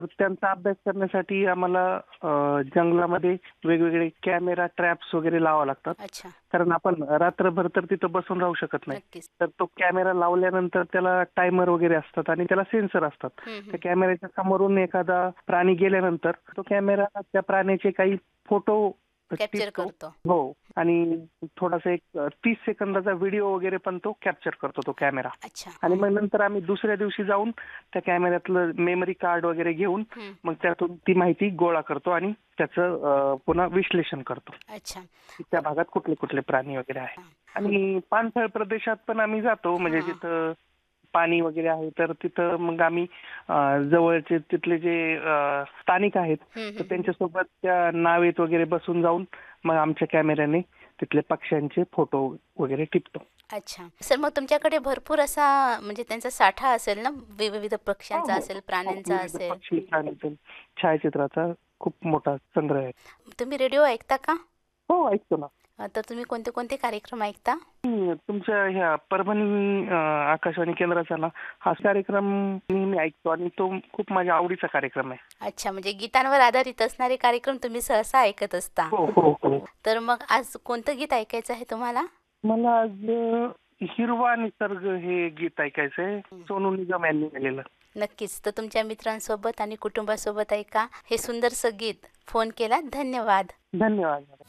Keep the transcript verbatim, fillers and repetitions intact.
त्यांचा अभ्यास करण्यासाठी आम्हाला अ, जंगलामध्ये वेगवेगळे कॅमेरा ट्रॅप्स वगैरे लावावे लागतात. अच्छा. कारण आपण रात्रभर तर तिथं बसून राहू शकत नाही. नक्कीच. तर तो कॅमेरा लावल्यानंतर त्याला टायमर वगैरे असतात आणि त्याला सेन्सर असतात. हं, हं. त्या कॅमेऱ्याच्या समोरून एखादा प्राणी गेल्यानंतर तो कॅमेरा त्या प्राण्याचे काही फोटो कॅप्चर टिपतो. करतो. हो. आणि थोडासा एक अ, तीस सेकंदाचा व्हिडिओ वगैरे पण तो कॅप्चर करतो तो कॅमेरा. अच्छा. आणि हं. मग नंतर आम्ही दुसऱ्या दिवशी जाऊन त्या कॅमेऱ्यातलं मेमरी कार्ड वगैरे घेऊन हं. मग त्यातून ती माहिती गोळा करतो आणि त्याचं अ, पुन्हा विश्लेषण करतो. अच्छा. की त्या भागात कुठले कुठले प्राणी वगैरे आहेत. हां. आणि पाणथळ प्रदेशात पण आम्ही जातो म्हणजे हां. जिथं पाणी वगैरे आहे तर तिथं मग आम्ही अ, जवळचे तिथले जे अ, स्थानिक आहेत हं, तर हं. त्यांच्यासोबत त्या नावेत वगैरे बसून जाऊन मग आमच्या कॅमेऱ्याने तिथले पक्ष्यांचे फोटो वगैरे टिपतो. अच्छा. सर मग तुमच्याकडे भरपूर असा म्हणजे त्यांचा साठा असेल ना? विविध हो, पक्ष्यांचा हो. असेल, हो, प्राण्यांचा विविध असेल. पक्षी प्राणी छायाचित्राचा खूप मोठा संग्रह आहे. तुम्ही रेडिओ ऐकता का? हो, ऐकतो ना. अ, तर तुम्ही कोणते कोणते कार्यक्रम ऐकता? मी तुमच्या ह्या परभणी अ, आकाशवाणी केंद्राचा ना हा कार्यक्रम नेहमी ऐकतो आणि तो खूप माझ्या आवडीचा कार्यक्रम आहे. अच्छा, म्हणजे गीतांवर आधारित असणारे कार्यक्रम तुम्ही सहसा ऐकत असता. हो, हो, हो. तर मग आज कोणतं गीत ऐकायचं आहे तुम्हाला? मला आज अ, हिरवा निसर्ग हे गीत ऐकायचंय. हं. सोनू निगम यांनी गायलेलं. नक्कीच. तर तुमच्या मित्रांसोबत आणि कुटुंबासोबत ऐका हे सुंदरसं गीत. फोन केलात धन्यवाद. धन्यवाद.